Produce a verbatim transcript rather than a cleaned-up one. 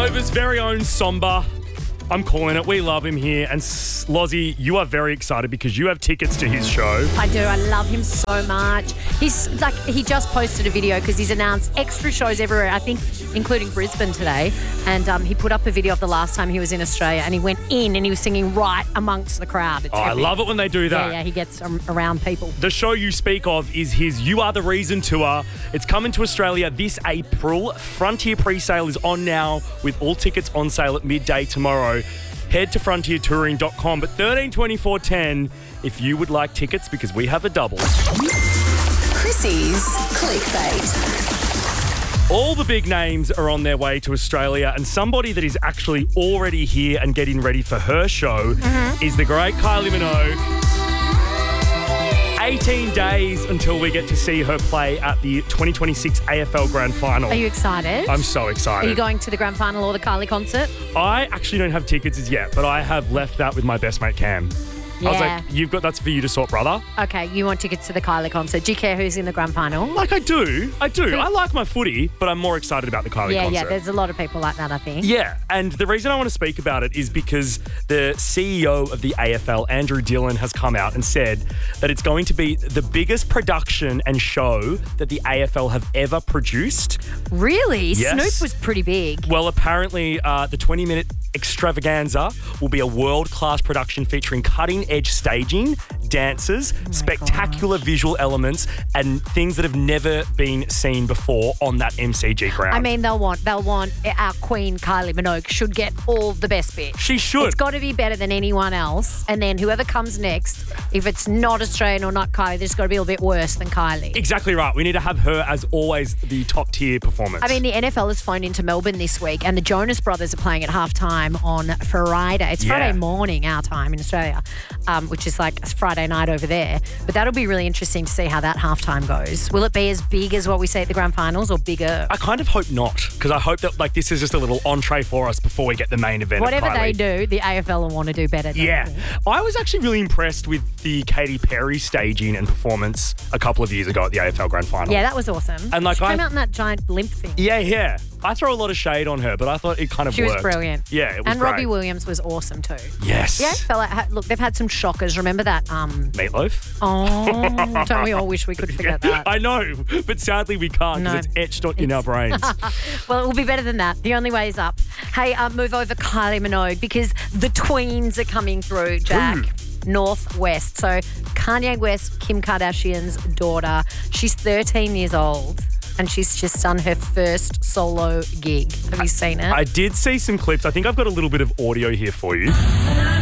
Nova's very own Somba. I'm calling it. We love him here. And Lozzie, you are very excited because you have tickets to his show. I do. I love him so much. He's like, he just posted a video because he's announced extra shows everywhere, I think, including Brisbane today. And um, he put up a video of the last time he was in Australia and he went in and he was singing right amongst the crowd. It's oh, I love it when they do that. Yeah, yeah, he gets um, around people. The show you speak of is his You Are The Reason tour. It's coming to Australia this April. Frontier pre-sale is on now with all tickets on sale at midday tomorrow. Head to frontier touring dot com. But thirteen twenty-four ten if you would like tickets because we have a double. Chrissy's Clickbait. All the big names are on their way to Australia, and somebody that is actually already here and getting ready for her show mm-hmm. is the great Kylie Minogue. eighteen days until we get to see her play at the twenty twenty-six A F L Grand Final. Are you excited? I'm so excited. Are you going to the Grand Final or the Kylie concert? I actually don't have tickets as yet, but I have left that with my best mate Cam. Yeah. I was like, you've got, that's for you to sort, brother. Okay, you want tickets to the Kylie concert. Do you care who's in the Grand Final? Like I do. I do. I like my footy, but I'm more excited about the Kylie yeah, concert. Yeah, yeah, there's a lot of people like that, I think. Yeah, and the reason I want to speak about it is because the C E O of the A F L, Andrew Dillon, has come out and said that it's going to be the biggest production and show that the A F L have ever produced. Really? Yes. Snoop was pretty big. Well, apparently uh, the twenty-minute extravaganza will be a world-class production featuring cutting-edge staging, dances, oh spectacular gosh. visual elements, and things that have never been seen before on that M C G ground. I mean, they'll want they'll want our queen Kylie Minogue should get all the best bits. She should. It's got to be better than anyone else. And then whoever comes next, if it's not Australian or not Kylie, there's got to be a little bit worse than Kylie. Exactly right. We need to have her as always the top tier performance. I mean, the N F L has flown into Melbourne this week, and the Jonas Brothers are playing at halftime on Friday. It's Yeah. Friday morning our time in Australia, um, which is like Friday night over there. But that'll be really interesting to see how that halftime goes. Will it be as big as what we see at the grand finals or bigger? I kind of hope not, because I hope that like this is just a little entree for us before we get the main event. Whatever of they Kylie. do, the A F L will want to do better. Don't Yeah. they? I was actually really impressed with the Katy Perry staging and performance a couple of years ago at the A F L Grand Final. Yeah, that was awesome. And, like, she came I- out in that giant blimp thing. Yeah, yeah. I throw a lot of shade on her, but I thought it kind of She worked. was brilliant. Yeah, it was And great. Robbie Williams was awesome too. Yes. Yeah, fella, ha- look, they've had some shockers. Remember that? Um, Meatloaf? oh, don't we all wish we could forget that? I know, but sadly we can't because No. it's etched on in our brains. Well, it will be better than that. The only way is up. Hey, uh, move over Kylie Minogue because the tweens are coming through, Jack. Ooh. Northwest. So Kanye West, Kim Kardashian's daughter. She's thirteen years old and she's just done her first solo gig. Have you seen it? I did see some clips. I think I've got a little bit of audio here for you.